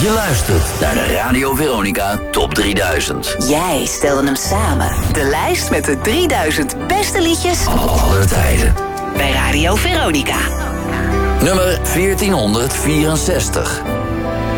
Je luistert naar de Radio Veronica Top 3000. Jij stelde hem samen. De lijst met de 3000 beste liedjes aller tijden. Bij Radio Veronica. Nummer 1464.